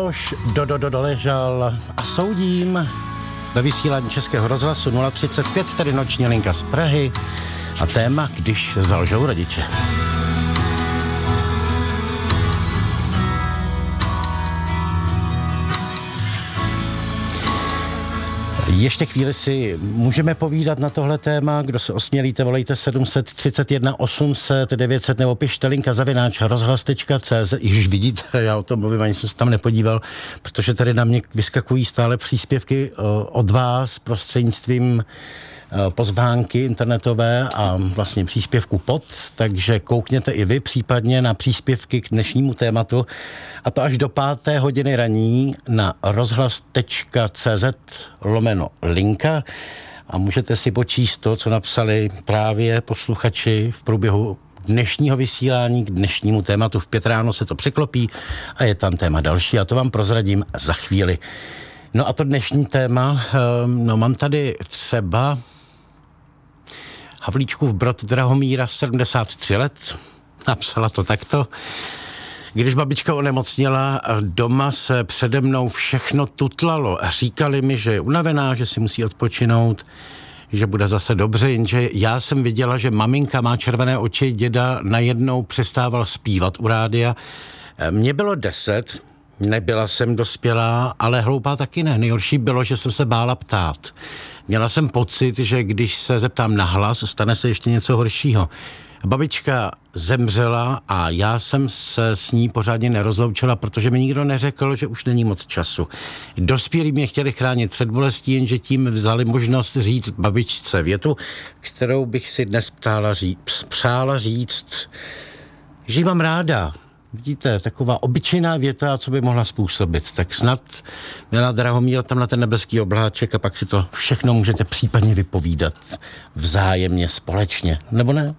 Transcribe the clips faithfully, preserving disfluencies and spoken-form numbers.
Miloš do, do, doležal a soudím ve vysílání Českého rozhlasu nula třicet pět, tedy noční linka z Prahy a téma, když zalžou rodiče. Ještě chvíli si můžeme povídat na tohle téma. Kdo se osmělíte, volejte sedm set třicet jedna osm set devět set nebo pište linka zavináč rozhlas tečka cé zet. Již vidíte, já o tom mluvím, ani jsem se tam nepodíval, protože tady na mě vyskakují stále příspěvky od vás prostřednictvím pozvánky internetové a vlastně příspěvku pod, takže koukněte i vy případně na příspěvky k dnešnímu tématu a to až do páté hodiny raní na rozhlas tečka cé zet lomeno linka a můžete si počíst to, co napsali právě posluchači v průběhu dnešního vysílání k dnešnímu tématu. V pět ráno se to překlopí a je tam téma další a to vám prozradím za chvíli. No a to dnešní téma, no mám tady třeba Havlíčkův brat Drahomíra, sedmdesát tři let, napsala to takto. Když babička onemocněla, doma se přede mnou všechno tutlalo a říkali mi, že je unavená, že si musí odpočinout, že bude zase dobře, jenže já jsem viděla, že maminka má červené oči, děda najednou přestával zpívat u rádia. Mně bylo deset, nebyla jsem dospělá, ale hloupá taky ne. Nejhorší bylo, že jsem se bála ptát. Měla jsem pocit, že když se zeptám nahlas, stane se ještě něco horšího. Babička zemřela a já jsem se s ní pořádně nerozloučila, protože mi nikdo neřekl, že už není moc času. Dospělí mě chtěli chránit před bolestí, jenže tím vzali možnost říct babičce větu, kterou bych si dnes ptála říct, přála říct, že ji mám ráda. Vidíte, taková obyčejná věta, co by mohla způsobit. Tak snad měla Drahomíra tam na ten nebeský obláček a pak si to všechno můžete případně vypovídat vzájemně, společně. Nebo ne?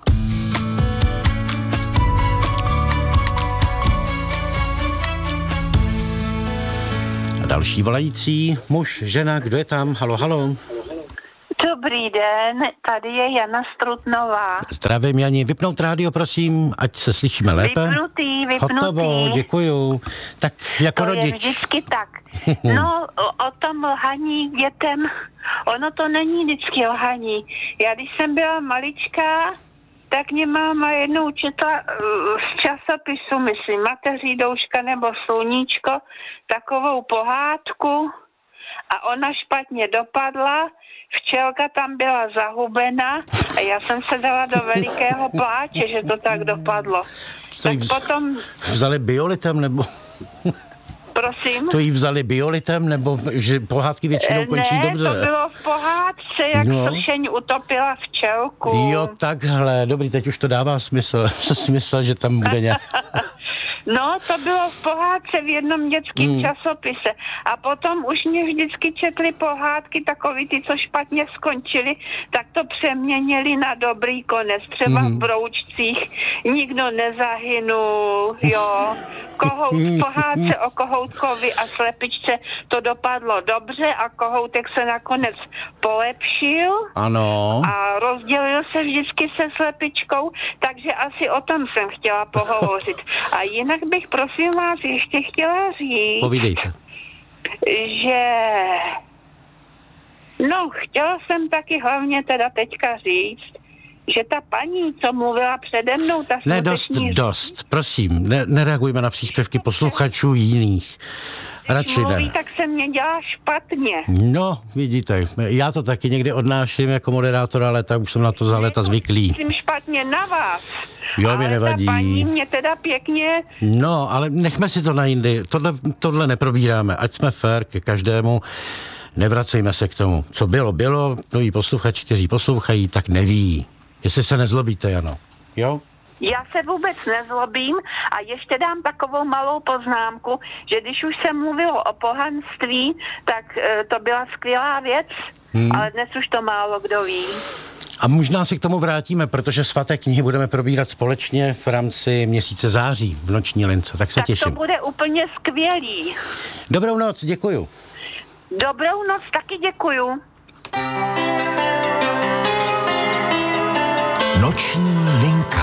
A další volající, muž, žena, kdo je tam? Halo, halo. Dobrý den, tady je Jana Strutnová. Zdravím, Jani. Vypnout rádio, prosím, ať se slyšíme lépe. Vypnutý, vypnutý. Hotovo, děkuju. Tak jako to rodič. Je vždycky tak. No, o, o tom lhaní dětem, ono to není vždycky lhaní. Já když jsem byla maličká, tak mě máma jednou četla uh, z časopisu, myslím, Mateří douška nebo Sluníčko, takovou pohádku a ona špatně dopadla. Včelka tam byla zahubena a já jsem se dala do velikého pláče, že to tak dopadlo. To tak vz... potom... Vzali biolitem, nebo... Prosím? To jí vzali biolitem, nebo že pohádky většinou končí ne, dobře? Ne, to bylo v pohádce, jak no. Sršeň utopila včelku. Jo, takhle, dobrý, teď už to dává smysl. Smysl, že tam bude nějak... No, to bylo v pohádce v jednom dětském hmm. časopise. A potom už mě vždycky četly pohádky, takový ty, co špatně skončili, tak to přeměnili na dobrý konec. Třeba hmm. v Broučcích nikdo nezahynul, jo. Kohout v pohádce o kohoutkovi a slepičce to dopadlo dobře a kohoutek se nakonec polepšil. Ano. A rozdělil se vždycky se slepičkou, takže asi o tom jsem chtěla pohovořit. A jinak bych, prosím vás, ještě chtěla říct... Povídejte. Že... No, chtěla jsem taky hlavně teda teďka říct, že ta paní, co mluvila přede mnou, ta Ne, dost, říct, dost, prosím, ne, nereagujme na příspěvky posluchačů jiných. Radši mluví, ne. tak se mě dělá špatně. No, vidíte, já to taky někdy odnáším jako moderátor, ale tak už jsem na to za léta zvyklý. Jsem špatně na vás. Jo, ale mě nevadí. Ta paní mě teda pěkně... No, ale nechme si to na jindy. Tohle, tohle neprobíráme. Ať jsme fair ke každému. Nevracejme se k tomu. Co bylo, bylo. Noví posluchači, kteří poslouchají, tak neví. Jestli se nezlobíte, Jano. Jo? Já se vůbec nezlobím a ještě dám takovou malou poznámku, že když už se mluvilo o pohanství, tak e, to byla skvělá věc, hmm. ale dnes už to málo kdo ví. A možná si k tomu vrátíme, protože svaté knihy budeme probírat společně v rámci měsíce září v noční lince, tak se tak těším. Tak to bude úplně skvělý. Dobrou noc, děkuju. Dobrou noc, taky děkuju. Noční linka.